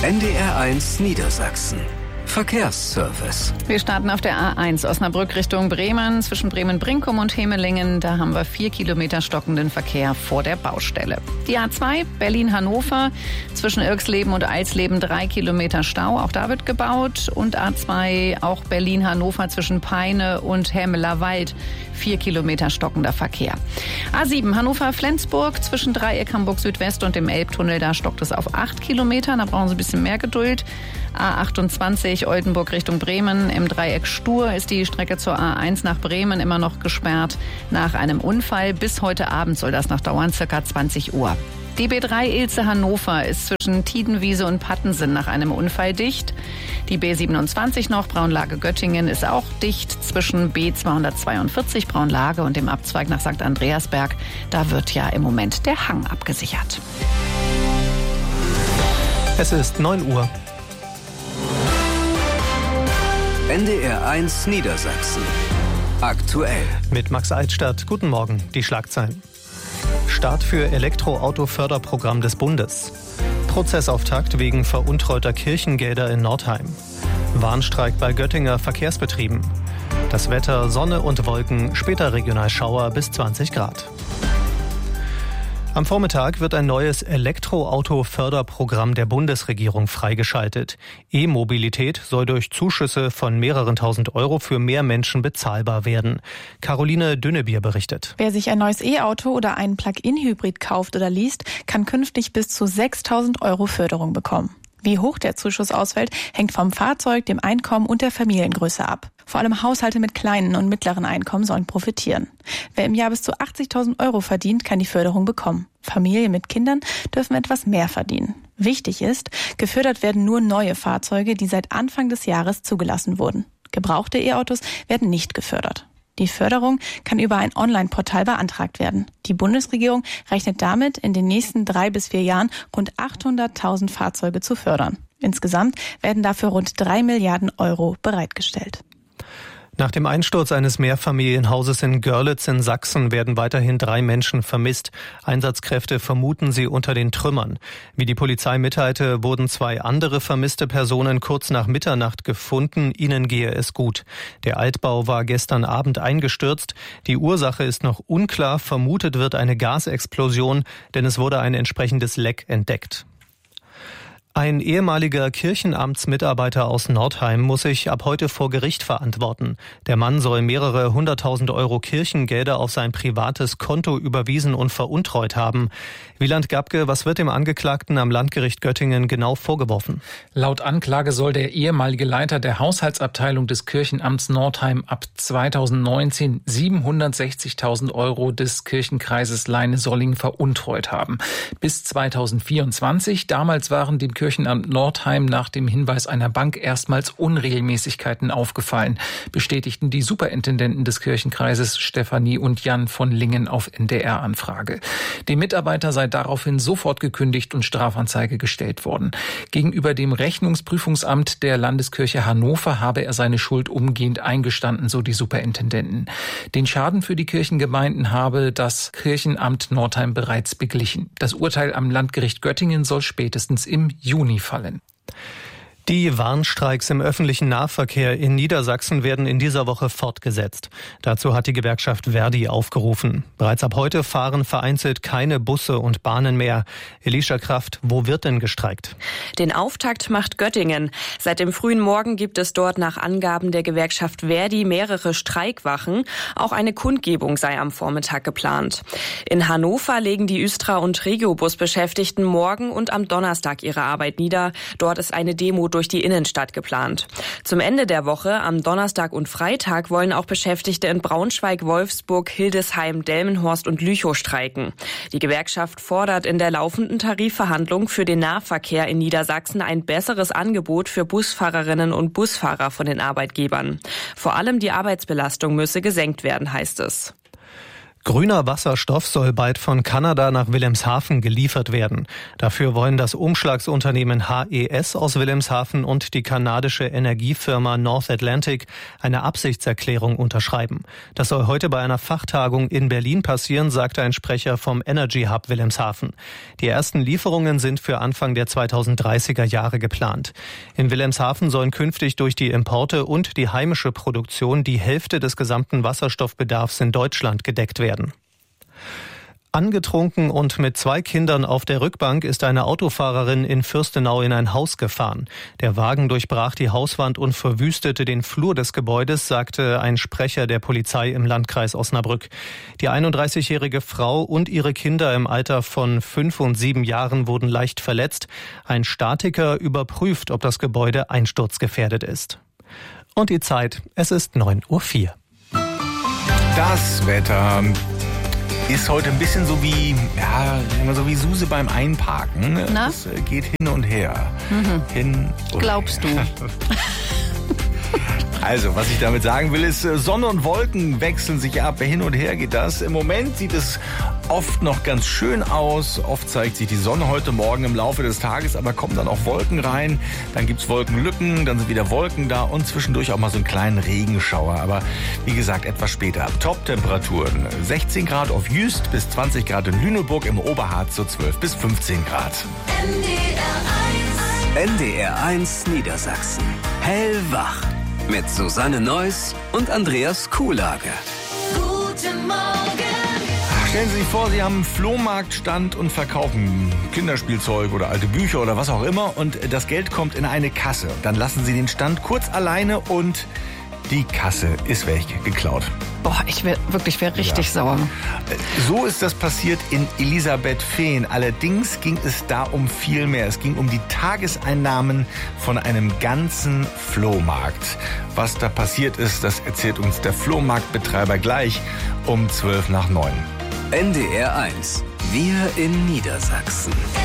NDR1 Niedersachsen. Verkehrsservice. Wir starten auf der A1 Osnabrück Richtung Bremen. Zwischen Bremen-Brinkum und Hemelingen, da haben wir 4 Kilometer stockenden Verkehr vor der Baustelle. Die A2 Berlin-Hannover, zwischen Irxleben und Eisleben 3 Kilometer Stau. Auch da wird gebaut. Und A2 auch Berlin-Hannover zwischen Peine und Hämelerwald 4 Kilometer stockender Verkehr. A7 Hannover-Flensburg zwischen Dreieck Hamburg-Südwest und dem Elbtunnel, da stockt es auf 8 Kilometer. Da brauchen Sie ein bisschen mehr Geduld. A28 Oldenburg Richtung Bremen. Im Dreieck Stur ist die Strecke zur A1 nach Bremen immer noch gesperrt nach einem Unfall. Bis heute Abend soll das noch dauern, circa 20 Uhr. Die B3 Ilze-Hannover ist zwischen Tiedenwiese und Pattensen nach einem Unfall dicht. Die B27 noch, Braunlage-Göttingen, ist auch dicht zwischen B242 Braunlage und dem Abzweig nach St. Andreasberg. Da wird ja im Moment der Hang abgesichert. Es ist 9 Uhr. NDR1 Niedersachsen. Aktuell. Mit Max Altstadt. Guten Morgen. Die Schlagzeilen. Start für Elektroauto-Förderprogramm des Bundes. Prozessauftakt wegen veruntreuter Kirchengelder in Nordheim. Warnstreik bei Göttinger Verkehrsbetrieben. Das Wetter, Sonne und Wolken, später regional Schauer bis 20 Grad. Am Vormittag wird ein neues Elektroauto-Förderprogramm der Bundesregierung freigeschaltet. E-Mobilität soll durch Zuschüsse von mehreren tausend Euro für mehr Menschen bezahlbar werden. Caroline Dünnebier berichtet. Wer sich ein neues E-Auto oder einen Plug-in-Hybrid kauft oder least, kann künftig bis zu 6.000 Euro Förderung bekommen. Wie hoch der Zuschuss ausfällt, hängt vom Fahrzeug, dem Einkommen und der Familiengröße ab. Vor allem Haushalte mit kleinen und mittleren Einkommen sollen profitieren. Wer im Jahr bis zu 80.000 Euro verdient, kann die Förderung bekommen. Familien mit Kindern dürfen etwas mehr verdienen. Wichtig ist, gefördert werden nur neue Fahrzeuge, die seit Anfang des Jahres zugelassen wurden. Gebrauchte E-Autos werden nicht gefördert. Die Förderung kann über ein Online-Portal beantragt werden. Die Bundesregierung rechnet damit, in den nächsten 3 bis 4 Jahren rund 800.000 Fahrzeuge zu fördern. Insgesamt werden dafür rund 3 Milliarden Euro bereitgestellt. Nach dem Einsturz eines Mehrfamilienhauses in Görlitz in Sachsen werden weiterhin 3 Menschen vermisst. Einsatzkräfte vermuten sie unter den Trümmern. Wie die Polizei mitteilte, wurden 2 andere vermisste Personen kurz nach Mitternacht gefunden. Ihnen gehe es gut. Der Altbau war gestern Abend eingestürzt. Die Ursache ist noch unklar. Vermutet wird eine Gasexplosion, denn es wurde ein entsprechendes Leck entdeckt. Ein ehemaliger Kirchenamtsmitarbeiter aus Nordheim muss sich ab heute vor Gericht verantworten. Der Mann soll mehrere 100.000 Euro Kirchengelder auf sein privates Konto überwiesen und veruntreut haben. Wieland Gabke, was wird dem Angeklagten am Landgericht Göttingen genau vorgeworfen? Laut Anklage soll der ehemalige Leiter der Haushaltsabteilung des Kirchenamts Nordheim ab 2019 760.000 Euro des Kirchenkreises Leine-Solling veruntreut haben. Bis 2024, damals waren dem Kirchenamt Nordheim nach dem Hinweis einer Bank erstmals Unregelmäßigkeiten aufgefallen, bestätigten die Superintendenten des Kirchenkreises Stefanie und Jan von Lingen auf NDR-Anfrage. Dem Mitarbeiter sei daraufhin sofort gekündigt und Strafanzeige gestellt worden. Gegenüber dem Rechnungsprüfungsamt der Landeskirche Hannover habe er seine Schuld umgehend eingestanden, so die Superintendenten. Den Schaden für die Kirchengemeinden habe das Kirchenamt Nordheim bereits beglichen. Das Urteil am Landgericht Göttingen soll spätestens im Juni fallen. Die Warnstreiks im öffentlichen Nahverkehr in Niedersachsen werden in dieser Woche fortgesetzt. Dazu hat die Gewerkschaft Verdi aufgerufen. Bereits ab heute fahren vereinzelt keine Busse und Bahnen mehr. Elisha Kraft, wo wird denn gestreikt? Den Auftakt macht Göttingen. Seit dem frühen Morgen gibt es dort nach Angaben der Gewerkschaft Verdi mehrere Streikwachen. Auch eine Kundgebung sei am Vormittag geplant. In Hannover legen die Östra- und Regiobus-Beschäftigten morgen und am Donnerstag ihre Arbeit nieder. Dort ist eine Demo durch die Innenstadt geplant. Zum Ende der Woche, am Donnerstag und Freitag, wollen auch Beschäftigte in Braunschweig, Wolfsburg, Hildesheim, Delmenhorst und Lüchow streiken. Die Gewerkschaft fordert in der laufenden Tarifverhandlung für den Nahverkehr in Niedersachsen ein besseres Angebot für Busfahrerinnen und Busfahrer von den Arbeitgebern. Vor allem die Arbeitsbelastung müsse gesenkt werden, heißt es. Grüner Wasserstoff soll bald von Kanada nach Wilhelmshaven geliefert werden. Dafür wollen das Umschlagsunternehmen HES aus Wilhelmshaven und die kanadische Energiefirma North Atlantic eine Absichtserklärung unterschreiben. Das soll heute bei einer Fachtagung in Berlin passieren, sagte ein Sprecher vom Energy Hub Wilhelmshaven. Die ersten Lieferungen sind für Anfang der 2030er Jahre geplant. In Wilhelmshaven sollen künftig durch die Importe und die heimische Produktion die Hälfte des gesamten Wasserstoffbedarfs in Deutschland gedeckt werden. Angetrunken und mit 2 Kindern auf der Rückbank ist eine Autofahrerin in Fürstenau in ein Haus gefahren. Der Wagen durchbrach die Hauswand und verwüstete den Flur des Gebäudes, sagte ein Sprecher der Polizei im Landkreis Osnabrück. Die 31-jährige Frau und ihre Kinder im Alter von 5 und 7 Jahren wurden leicht verletzt. Ein Statiker überprüft, ob das Gebäude einsturzgefährdet ist. Und die Zeit, es ist 9:04 Uhr. Das Wetter ist heute ein bisschen so wie Suse beim Einparken. Na? Es geht hin und her. Hin und Glaubst her. du? Also, was ich damit sagen will, ist, Sonne und Wolken wechseln sich ab. Hin und her geht das. Im Moment sieht es oft noch ganz schön aus. Oft zeigt sich die Sonne heute Morgen im Laufe des Tages, aber kommen dann auch Wolken rein. Dann gibt's Wolkenlücken, dann sind wieder Wolken da und zwischendurch auch mal so einen kleinen Regenschauer. Aber wie gesagt, etwas später. Top-Temperaturen. 16 Grad auf Jüst bis 20 Grad in Lüneburg, im Oberharz so 12 bis 15 Grad. NDR1 Niedersachsen. Hellwach. Mit Susanne Neuss und Andreas Kuhlage. Guten Morgen. Stellen Sie sich vor, Sie haben einen Flohmarktstand und verkaufen Kinderspielzeug oder alte Bücher oder was auch immer und das Geld kommt in eine Kasse. Dann lassen Sie den Stand kurz alleine und die Kasse ist weggeklaut. Boah, ich wäre richtig sauer. So ist das passiert in Elisabethfehn. Allerdings ging es da um viel mehr. Es ging um die Tageseinnahmen von einem ganzen Flohmarkt. Was da passiert ist, das erzählt uns der Flohmarktbetreiber gleich um 8:55. NDR1. Wir in Niedersachsen.